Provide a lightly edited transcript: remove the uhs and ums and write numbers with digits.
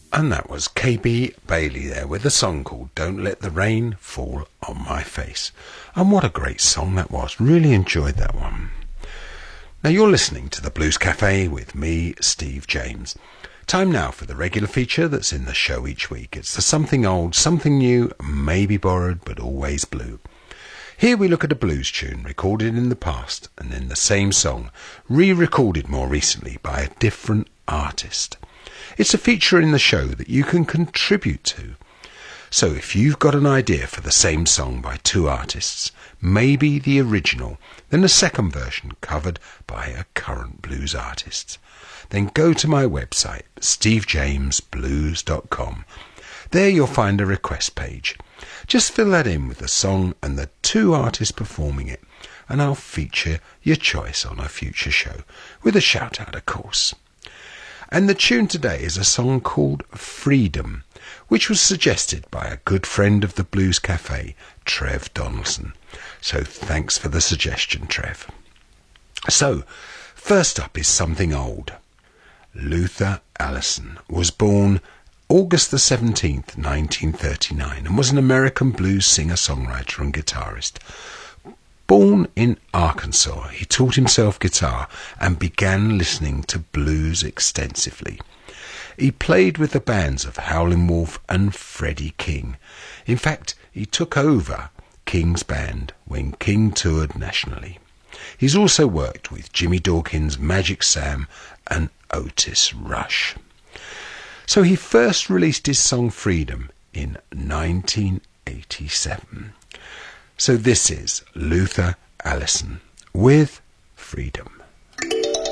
And that was KB Bailey there with a song called Don't Let the Rain Fall on My Face. And what a great song that was. Really enjoyed that one. Now you're listening to the Blues Cafe with me, Steve James. Time now for the regular feature that's in the show each week. It's the something old, something new, maybe borrowed, but always blue. Here we look at a blues tune recorded in the past and then the same song, re-recorded more recently by a different artist. It's a feature in the show that you can contribute to. So if you've got an idea for the same song by two artists, maybe the original, then a second version covered by a current blues artist, then go to my website, stevejamesblues.com. There you'll find a request page. Just fill that in with the song and the two artists performing it, and I'll feature your choice on a future show, with a shout out of course. And the tune today is a song called Freedom, which was suggested by a good friend of the Blues Cafe, Trev Donaldson. So thanks for the suggestion, Trev. So, first up is something old. Luther Allison was born August the 17th, 1939, and was an American blues singer-songwriter and guitarist. Born in Arkansas, he taught himself guitar and began listening to blues extensively. He played with the bands of Howlin' Wolf and Freddie King. In fact, he took over King's band when King toured nationally. He's also worked with Jimmy Dawkins, Magic Sam and Otis Rush. So he first released his song Freedom in 1987. So this is Luther Allison with Freedom.